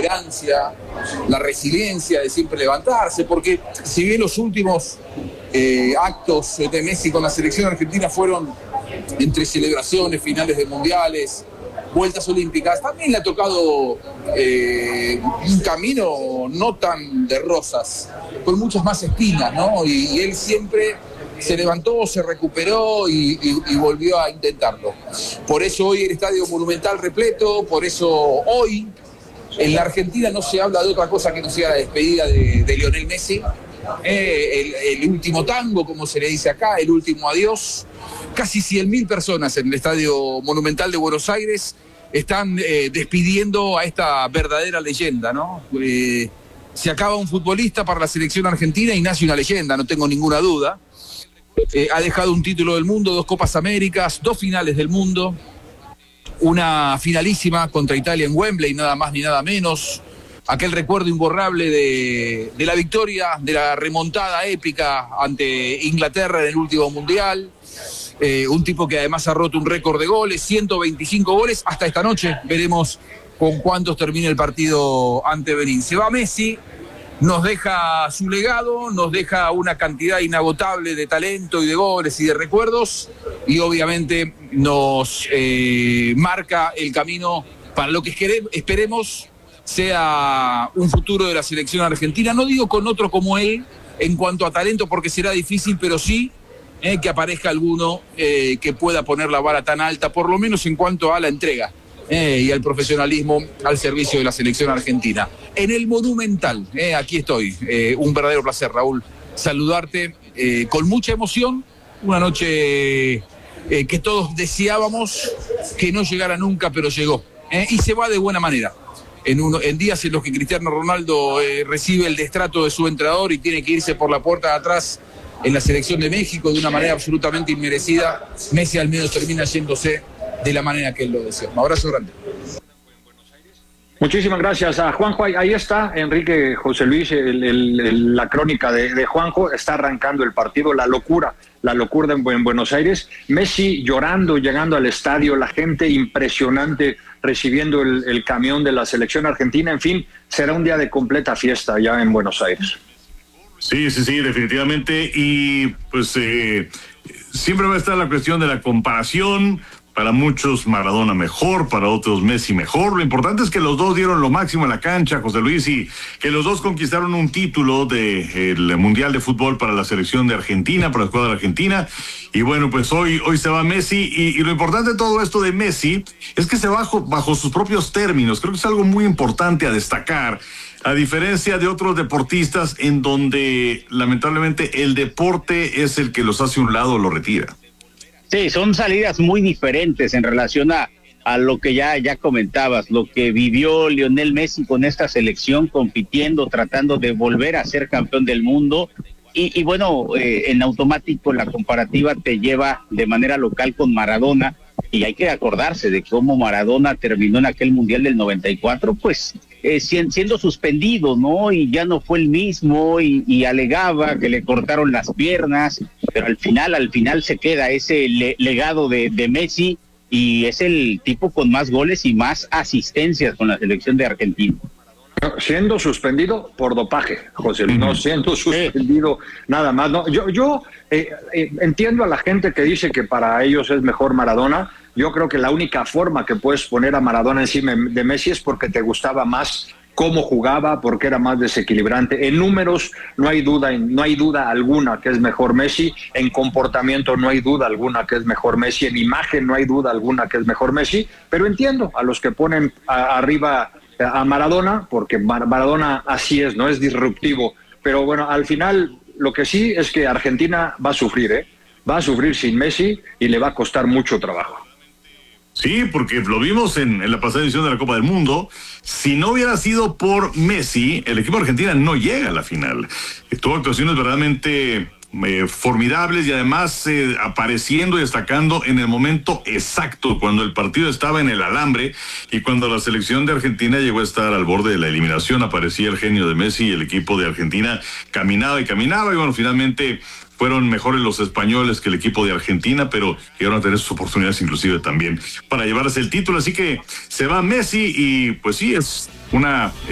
perseverancia, la resiliencia de siempre levantarse, porque si bien los últimos actos de Messi con la selección argentina fueron entre celebraciones, finales de mundiales, vueltas olímpicas, también le ha tocado un camino no tan de rosas, con muchas más espinas, ¿no? Y él siempre se levantó, se recuperó y volvió a intentarlo. Por eso hoy el Estadio Monumental repleto, por eso hoy en la Argentina no se habla de otra cosa que no sea la despedida de Lionel Messi, el último tango, como se le dice acá, el último adiós. Casi 100.000 personas en el Estadio Monumental de Buenos Aires están despidiendo a esta verdadera leyenda, ¿no? Se acaba un futbolista para la selección argentina y nace una leyenda, no tengo ninguna duda. Ha dejado un título del mundo, 2 Copas Américas, 2 finales del mundo, una finalísima contra Italia en Wembley, nada más ni nada menos. Aquel recuerdo imborrable de la victoria, de la remontada épica ante Inglaterra en el último mundial. Un tipo que además ha roto un récord de goles, 125 goles. Hasta esta noche veremos con cuántos termina el partido ante Benín. Se va Messi, nos deja su legado, nos deja una cantidad inagotable de talento y de goles y de recuerdos, y obviamente nos marca el camino para lo que esperemos sea un futuro de la selección argentina. No digo con otro como él en cuanto a talento, porque será difícil, pero sí que aparezca alguno que pueda poner la vara tan alta, por lo menos en cuanto a la entrega y al profesionalismo al servicio de la selección argentina. En el Monumental, aquí estoy. Un verdadero placer, Raúl, saludarte con mucha emoción. Una noche que todos deseábamos que no llegara nunca, pero llegó. Y se va de buena manera. En días en los que Cristiano Ronaldo recibe el destrato de su entrenador y tiene que irse por la puerta de atrás en la selección de México de una manera absolutamente inmerecida, Messi al menos termina yéndose de la manera que él lo desea. Un abrazo grande. Muchísimas gracias a Juanjo. Ahí está, Enrique, José Luis, la crónica de Juanjo. Está arrancando el partido, la locura en Buenos Aires. Messi llorando, llegando al estadio, la gente impresionante recibiendo el camión de la selección argentina. En fin, será un día de completa fiesta ya en Buenos Aires. Sí, definitivamente. Y pues siempre va a estar la cuestión de la comparación. Para muchos Maradona mejor, para otros Messi mejor. Lo importante es que los dos dieron lo máximo en la cancha, José Luis, y que los dos conquistaron un título del Mundial de Fútbol para la selección de Argentina, para la escuadra argentina. Y bueno, pues hoy se va Messi, y lo importante de todo esto de Messi es que se va bajo sus propios términos. Creo que es algo muy importante a destacar, a diferencia de otros deportistas en donde lamentablemente el deporte es el que los hace a un lado o lo retira. Sí, son salidas muy diferentes en relación a lo que ya comentabas, lo que vivió Lionel Messi con esta selección, compitiendo, tratando de volver a ser campeón del mundo. Y bueno, en automático la comparativa te lleva de manera local con Maradona, y hay que acordarse de cómo Maradona terminó en aquel Mundial del 94, pues siendo suspendido, ¿no? Y ya no fue el mismo, y alegaba que le cortaron las piernas, pero al final se queda ese legado de Messi, y es el tipo con más goles y más asistencias con la selección de Argentina. Siendo suspendido por dopaje, José Luis, no siendo suspendido nada más. No, yo entiendo a la gente que dice que para ellos es mejor Maradona. Yo creo que la única forma que puedes poner a Maradona encima de Messi es porque te gustaba más cómo jugaba, porque era más desequilibrante. En números no hay duda alguna que es mejor Messi. En comportamiento no hay duda alguna que es mejor Messi. En imagen no hay duda alguna que es mejor Messi. Pero entiendo a los que ponen arriba a Maradona, porque Maradona así es, no es disruptivo. Pero bueno, al final lo que sí es que Argentina va a sufrir, va a sufrir sin Messi, y le va a costar mucho trabajo. Sí, porque lo vimos en la pasada edición de la Copa del Mundo. Si no hubiera sido por Messi, el equipo de Argentina no llega a la final. Tuvo actuaciones verdaderamente formidables, y además apareciendo y destacando en el momento exacto, cuando el partido estaba en el alambre y cuando la selección de Argentina llegó a estar al borde de la eliminación. Aparecía el genio de Messi, y el equipo de Argentina caminaba, y bueno, finalmente fueron mejores los españoles que el equipo de Argentina, pero llegaron a tener sus oportunidades inclusive también para llevarse el título. Así que se va Messi, y pues sí, es una